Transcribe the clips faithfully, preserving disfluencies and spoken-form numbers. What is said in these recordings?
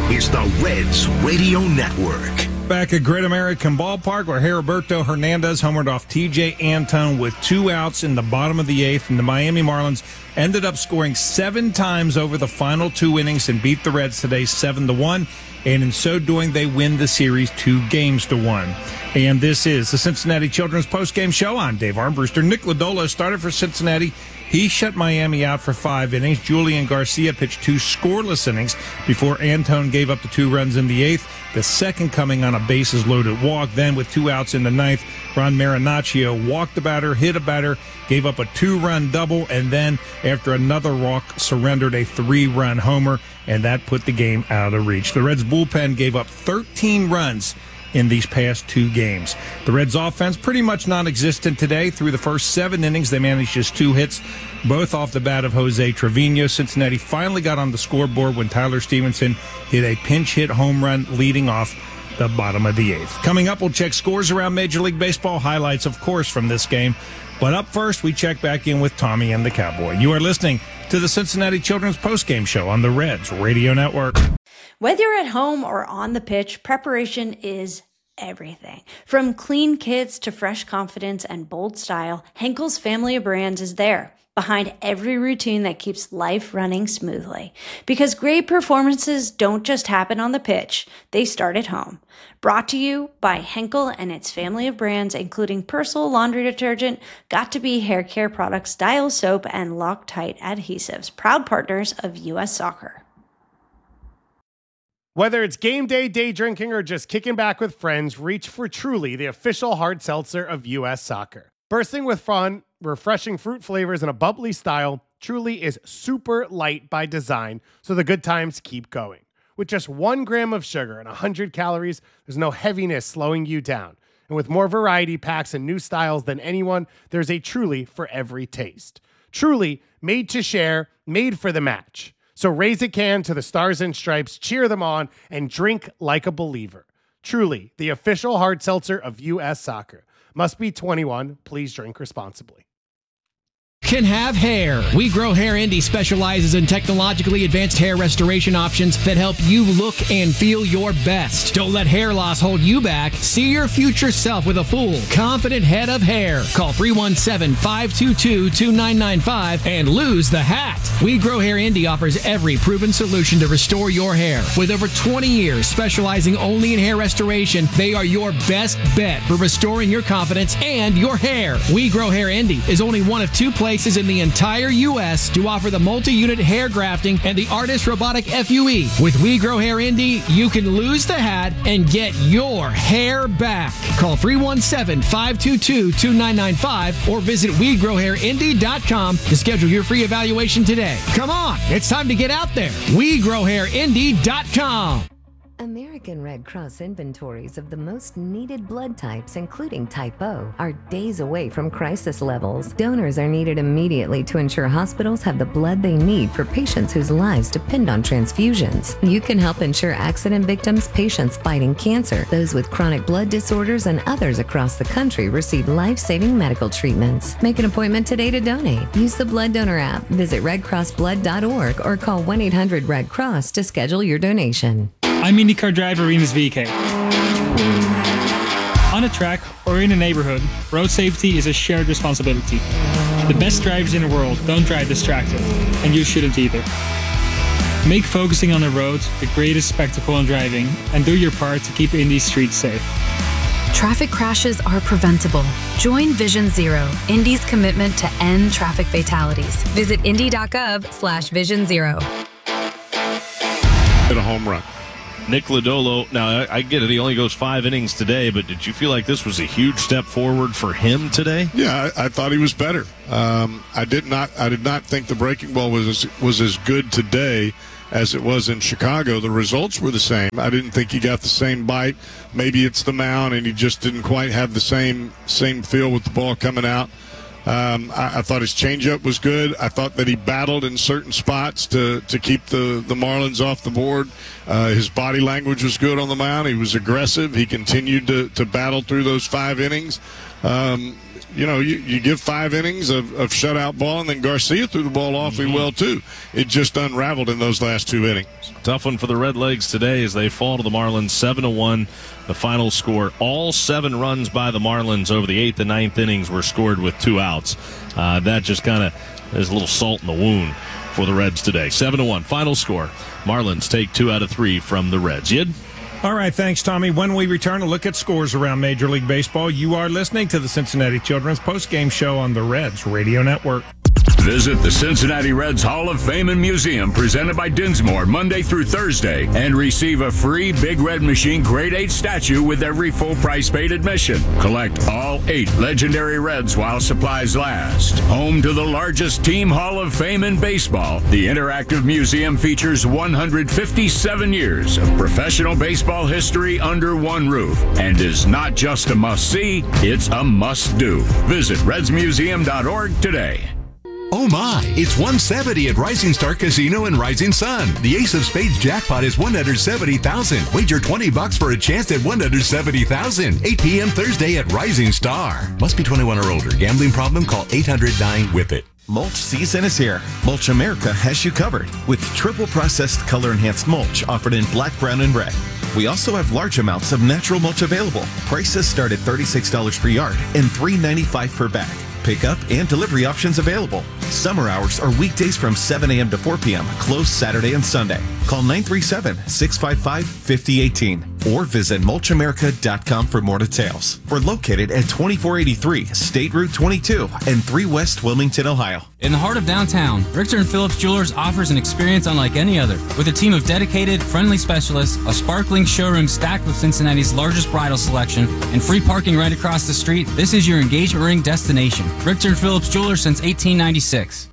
is the Reds Radio Network. Back at Great American Ballpark, where Heriberto Hernandez homered off T J Antone with two outs in the bottom of the eighth, and the Miami Marlins ended up scoring seven times over the final two innings and beat the Reds today seven to one. And in so doing, they win the series two games to one. And this is the Cincinnati Children's postgame show. I'm Dave Armbruster. Nick Lodolo started for Cincinnati. He shut Miami out for five innings. Julian Garcia pitched two scoreless innings before Antone gave up the two runs in the eighth, the second coming on a bases-loaded walk. Then with two outs in the ninth, Ron Marinaccio walked the batter, hit a batter, gave up a two-run double, and then after another walk, surrendered a three-run homer, and that put the game out of reach. The Reds' bullpen gave up thirteen runs in these past two games. The Reds' offense pretty much non-existent today. Through the first seven innings, they managed just two hits, both off the bat of Jose Trevino. Cincinnati finally got on the scoreboard when Tyler Stevenson hit a pinch hit home run leading off the bottom of the eighth. Coming up, we'll check scores around Major League Baseball, highlights, of course, from this game. But up first, we check back in with Tommy and the Cowboy. You are listening to the Cincinnati Children's postgame show on the Reds Radio Network. Whether you're at home or on the pitch, preparation is everything. From clean kits to fresh confidence and bold style, Henkel's family of brands is there, behind every routine that keeps life running smoothly. Because great performances don't just happen on the pitch, they start at home. Brought to you by Henkel and its family of brands, including Persil laundry detergent, Got2b hair care products, Dial soap, and Loctite adhesives, proud partners of U S Soccer. Whether it's game day, day drinking, or just kicking back with friends, reach for Truly, the official hard seltzer of U S Soccer. Bursting with fun, refreshing fruit flavors, and a bubbly style, Truly is super light by design, so the good times keep going. With just one gram of sugar and one hundred calories, there's no heaviness slowing you down. And with more variety packs and new styles than anyone, there's a Truly for every taste. Truly, made to share, made for the match. So raise a can to the Stars and Stripes, cheer them on, and drink like a believer. Truly, the official hard seltzer of U S Soccer. Must be twenty-one. Please drink responsibly. Can have hair. We Grow Hair Indy specializes in technologically advanced hair restoration options that help you look and feel your best. Don't let hair loss hold you back. See your future self with a full, confident head of hair. Call three one seven, five two two, two nine nine five and lose the hat. We Grow Hair Indy offers every proven solution to restore your hair. With over twenty years specializing only in hair restoration, they are your best bet for restoring your confidence and your hair. We Grow Hair Indy is only one of two places in the entire U S to offer the multi-unit hair grafting and the Artist Robotic F U E. With We Grow Hair Indy, you can lose the hat and get your hair back. Call three one seven, five two two, two nine nine five or visit we grow hair indy dot com to schedule your free evaluation today. Come on, it's time to get out there. we grow hair indy dot com. American Red Cross inventories of the most needed blood types, including type O, are days away from crisis levels. Donors are needed immediately to ensure hospitals have the blood they need for patients whose lives depend on transfusions. You can help ensure accident victims, patients fighting cancer, those with chronic blood disorders, and others across the country receive life-saving medical treatments. Make an appointment today to donate. Use the Blood Donor app, visit red cross blood dot org, or call one eight hundred red cross to schedule your donation. I'm IndyCar driver Rinus V K. On a track or in a neighborhood, road safety is a shared responsibility. The best drivers in the world don't drive distracted, and you shouldn't either. Make focusing on the road the greatest spectacle in driving, and do your part to keep Indy's streets safe. Traffic crashes are preventable. Join Vision Zero, Indy's commitment to end traffic fatalities. Visit indy dot gov slash vision zero. Hit a home run. Nick Lodolo, now I, I get it, he only goes five innings today, but did you feel like this was a huge step forward for him today? Yeah, I, I thought he was better. Um, I did not I did not think the breaking ball was as, was as good today as it was in Chicago. The results were the same. I didn't think he got the same bite. Maybe it's the mound and he just didn't quite have the same same feel with the ball coming out. Um, I, I thought his changeup was good. I thought that he battled in certain spots to, to keep the, the Marlins off the board. Uh, his body language was good on the mound. He was aggressive. He continued to, to battle through those five innings. Um, you know, you, you give five innings of, of shutout ball, and then Garcia threw the ball awfully mm-hmm. well, too. It just unraveled in those last two innings. Tough one for the Redlegs today as they fall to the Marlins seven to one. The final score, all seven runs by the Marlins over the eighth and ninth innings were scored with two outs. Uh, that just kind of is a little salt in the wound for the Reds today. seven to one, final score. Marlins take two out of three from the Reds. Yid? All right, thanks, Tommy. When we return to look at scores around Major League Baseball, you are listening to the Cincinnati Children's Postgame Show on the Reds Radio Network. Visit the Cincinnati Reds Hall of Fame and Museum presented by Dinsmore Monday through Thursday and receive a free Big Red Machine Grade eight statue with every full price paid admission. Collect all eight legendary Reds while supplies last. Home to the largest team Hall of Fame in baseball, the interactive museum features one hundred fifty-seven years of professional baseball history under one roof and is not just a must-see, it's a must-do. Visit reds museum dot org today. Oh my, it's one seventy at Rising Star Casino and Rising Sun. The Ace of Spades jackpot is one hundred seventy thousand. Wager twenty bucks for a chance at one hundred seventy thousand. eight p.m. Thursday at Rising Star. Must be twenty-one or older. Gambling problem? Call eight hundred nine whip it. Mulch season is here. Mulch America has you covered with triple processed color enhanced mulch offered in black, brown, and red. We also have large amounts of natural mulch available. Prices start at thirty-six dollars per yard and three dollars ninety-five per bag. Pickup and delivery options available. Summer hours are weekdays from seven a.m. to four p.m. Closed Saturday and Sunday. Call nine three seven, six five five, five oh one eight or visit mulch america dot com for more details. We're located at twenty-four eighty-three State Route twenty-two and three West Wilmington, Ohio. In the heart of downtown, Richter and Phillips Jewelers offers an experience unlike any other. With a team of dedicated, friendly specialists, a sparkling showroom stacked with Cincinnati's largest bridal selection, and free parking right across the street, this is your engagement ring destination. Richter and Phillips Jewelers since eighteen ninety-six.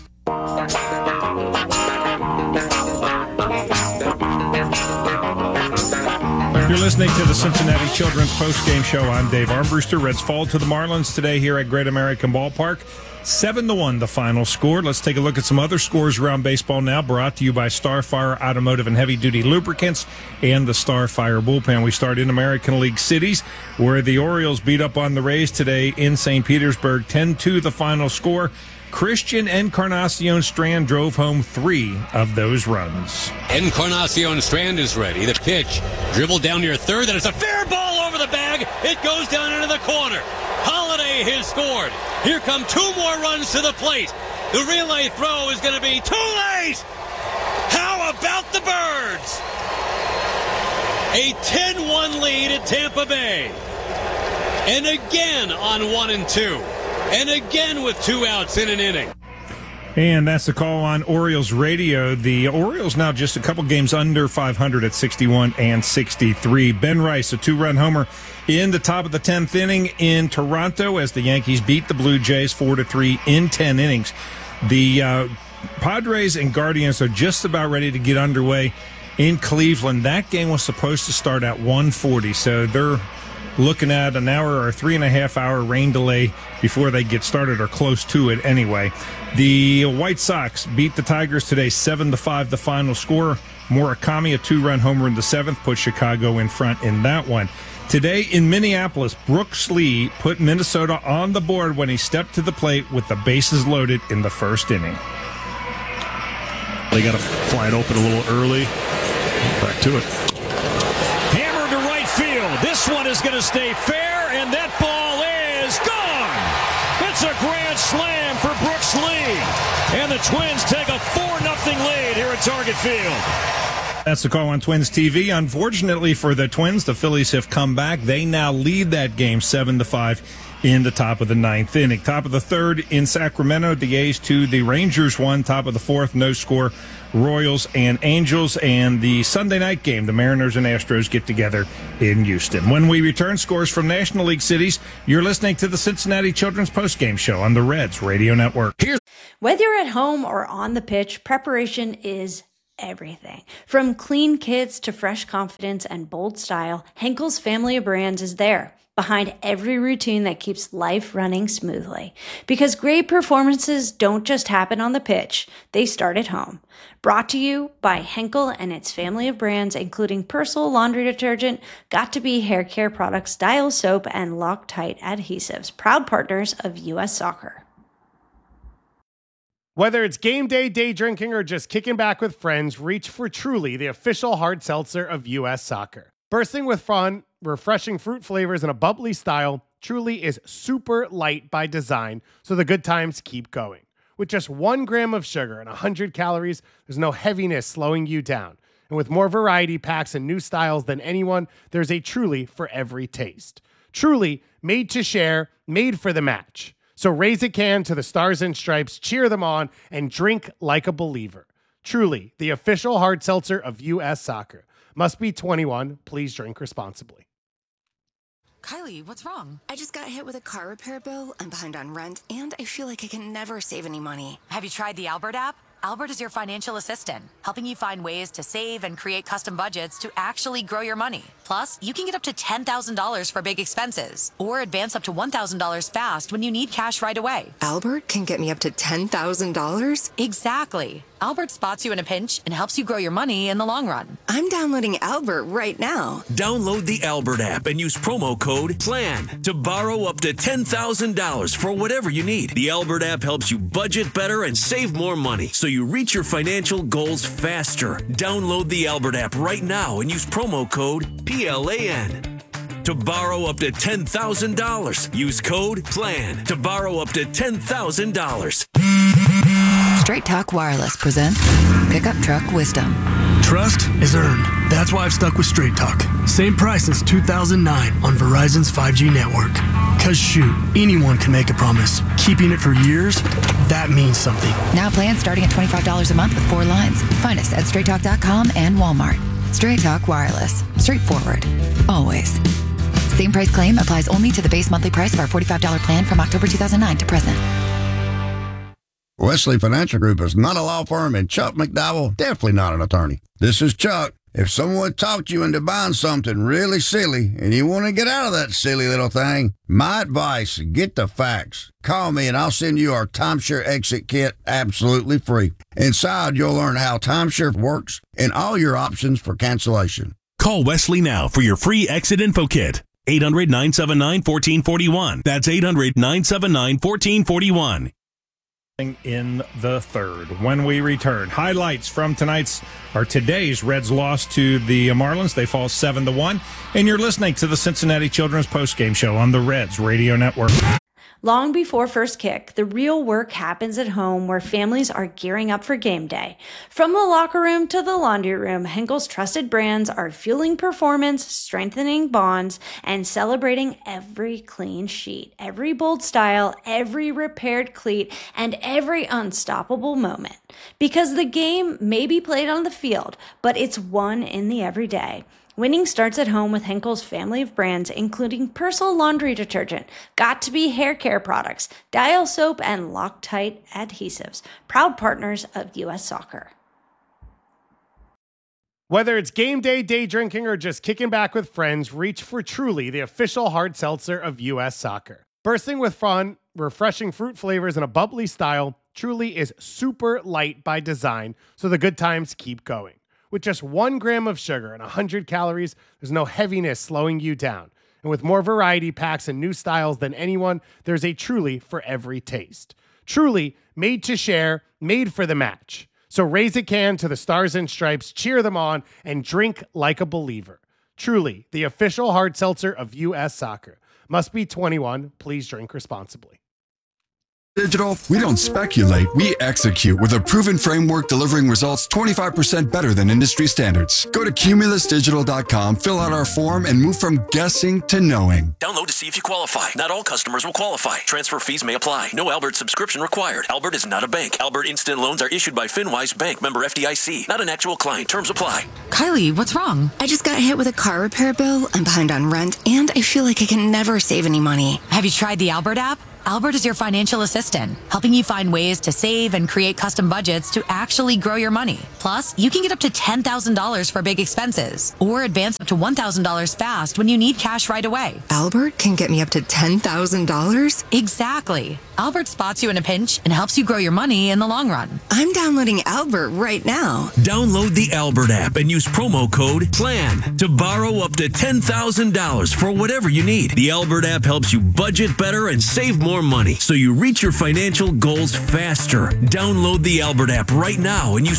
You're listening to the Cincinnati Children's Postgame Show. I'm Dave Armbruster. Reds fall to the Marlins today here at Great American Ballpark. seven to one the final score. Let's take a look at some other scores around baseball now, brought to you by Starfire Automotive and Heavy Duty Lubricants and the Starfire Bullpen. We start in American League cities, where the Orioles beat up on the Rays today in Saint Petersburg. ten two the final score. Christian Encarnacion Strand drove home three of those runs. Encarnacion Strand is ready. The pitch, dribbled down near third, and it's a fair ball over the bag. It goes down into the corner. Holiday has scored. Here come two more runs to the plate. The relay throw is going to be too late. How about the Birds? A ten one lead at Tampa Bay. And again on one and two. And again with two outs in an inning. And that's the call on Orioles radio. The Orioles now just a couple games under five hundred at sixty-one and sixty-three. Ben Rice, a two-run homer in the top of the tenth inning in Toronto as the Yankees beat the Blue Jays four to three in ten innings. The uh, Padres and Guardians are just about ready to get underway in Cleveland. That game was supposed to start at one forty, so they're looking at an hour or three and a half hour rain delay before they get started, or close to it anyway. The White Sox beat the Tigers today seven to five the final score. Murakami, a two-run homer in the seventh, put Chicago in front in that one. Today in Minneapolis, Brooks Lee put Minnesota on the board when he stepped to the plate with the bases loaded in the first inning. They got to fly it open a little early. Back to it. Hammered to right field. This one is going to stay fair, and that ball is gone. It's a grand slam for Brooks Lee. And the Twins take a four nothing lead here at Target Field. That's the call on Twins T V. Unfortunately for the Twins, the Phillies have come back. They now lead that game seven to five in the top of the ninth inning. Top of the third in Sacramento, the A's two, the Rangers one. Top of the fourth, no score, Royals and Angels. And the Sunday night game, the Mariners and Astros get together in Houston. When we return, scores from National League cities. You're listening to the Cincinnati Children's Postgame Show on the Reds Radio Network. Here's- Whether you're at home or on the pitch, preparation is everything. From clean kits to fresh confidence and bold style, Henkel's family of brands is there, behind every routine that keeps life running smoothly. Because great performances don't just happen on the pitch, they start at home. Brought to you by Henkel and its family of brands, including Persil laundry detergent, Got2b hair care products, Dial soap, and Loctite adhesives, proud partners of U S Soccer. Whether it's game day, day drinking, or just kicking back with friends, reach for Truly, the official hard seltzer of U S Soccer. Bursting with fun, refreshing fruit flavors, and a bubbly style, Truly is super light by design, so the good times keep going. With just one gram of sugar and one hundred calories, there's no heaviness slowing you down. And with more variety packs and new styles than anyone, there's a Truly for every taste. Truly, made to share, made for the match. So raise a can to the Stars and Stripes, cheer them on, and drink like a believer. Truly, the official hard seltzer of U S Soccer. Must be twenty-one. Please drink responsibly. Kylie, what's wrong? I just got hit with a car repair bill. I'm behind on rent, and I feel like I can never save any money. Have you tried the Albert app? Albert is your financial assistant, helping you find ways to save and create custom budgets to actually grow your money. Plus, you can get up to ten thousand dollars for big expenses, or advance up to one thousand dollars fast when you need cash right away. Albert can get me up to ten thousand dollars? Exactly. Albert spots you in a pinch and helps you grow your money in the long run. I'm downloading Albert right now. Download the Albert app and use promo code PLAN to borrow up to ten thousand dollars for whatever you need. The Albert app helps you budget better and save more money so you reach your financial goals faster. Download the Albert app right now and use promo code P L A N to borrow up to ten thousand dollars. Use code PLAN to borrow up to ten thousand dollars. Straight Talk Wireless presents Pickup Truck Wisdom. Trust is earned. That's why I've stuck with Straight Talk. Same price since two thousand nine on Verizon's five G network. Cause shoot, anyone can make a promise. Keeping it for years, that means something. Now plans starting at twenty-five dollars a month with four lines. Find us at straight talk dot com and Walmart. Straight Talk Wireless. Straightforward. Always. Same price claim applies only to the base monthly price of our forty-five dollars plan from October two thousand nine to present. Wesley Financial Group is not a law firm, and Chuck McDowell definitely not an attorney. This is Chuck. If someone talked you into buying something really silly and you want to get out of that silly little thing, my advice, get the facts. Call me and I'll send you our timeshare exit kit absolutely free. Inside, you'll learn how timeshare works and all your options for cancellation. Call Wesley now for your free exit info kit. eight hundred, nine seven nine, one four four one. That's eight hundred, nine seven nine, one four four one. In the third. When we return, highlights from tonight's or today's Reds loss to the Marlins. They fall seven to one, and you're listening to the Cincinnati Children's Postgame Show on the Reds Radio Network. Long before first kick, the real work happens at home where families are gearing up for game day. From the locker room to the laundry room, Henkel's trusted brands are fueling performance, strengthening bonds, and celebrating every clean sheet, every bold style, every repaired cleat, and every unstoppable moment. Because the game may be played on the field, but it's won in the everyday. Winning starts at home with Henkel's family of brands, including Persil laundry detergent, Got2b hair care products, Dial soap, and Loctite adhesives, proud partners of U S Soccer. Whether it's game day, day drinking, or just kicking back with friends, reach for Truly, the official hard seltzer of U S Soccer. Bursting with fun, refreshing fruit flavors, and a bubbly style, Truly is super light by design, so the good times keep going. With just one gram of sugar and one hundred calories, there's no heaviness slowing you down. And with more variety packs and new styles than anyone, there's a Truly for every taste. Truly, made to share, made for the match. So raise a can to the Stars and Stripes, cheer them on, and drink like a believer. Truly, the official hard seltzer of U S Soccer. Must be twenty-one. Please drink responsibly. Digital, we don't speculate, we execute with a proven framework delivering results twenty-five percent better than industry standards. Go to cumulus digital dot com, fill out our form, and move from guessing to knowing. Download to see if you qualify. Not all customers will qualify. Transfer fees may apply. No Albert subscription required. Albert is not a bank. Albert Instant Loans are issued by FinWise Bank, member F D I C. Not an actual client. Terms apply. Kylie, what's wrong? I just got hit with a car repair bill. I'm behind on rent, and I feel like I can never save any money. Have you tried the Albert app? Albert is your financial assistant, helping you find ways to save and create custom budgets to actually grow your money. Plus, you can get up to ten thousand dollars for big expenses or advance up to one thousand dollars fast when you need cash right away. Albert can get me up to ten thousand dollars? Exactly. Albert spots you in a pinch and helps you grow your money in the long run. I'm downloading Albert right now. Download the Albert app and use promo code PLAN to borrow up to ten thousand dollars for whatever you need. The Albert app helps you budget better and save more money so you reach your financial goals faster. Download the Albert app right now and use